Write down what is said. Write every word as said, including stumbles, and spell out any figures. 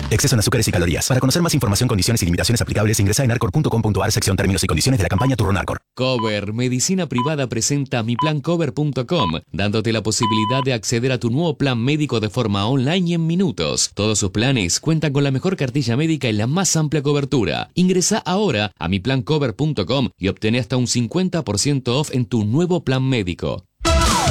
Exceso en azúcares y calorías. Para conocer más información, condiciones y limitaciones aplicables, ingresa en arcor punto com punto ar, sección términos y condiciones de la campaña Turronarcor. Cover Medicina Privada presenta mi plan cover punto com, dándote la posibilidad de acceder a tu nuevo plan médico de forma online y en minutos. Todos sus planes cuentan con la mejor cartilla médica y la más amplia cobertura. Ingresa ahora a mi plan cover punto com y obtén hasta un cincuenta por ciento off en tu nuevo plan médico.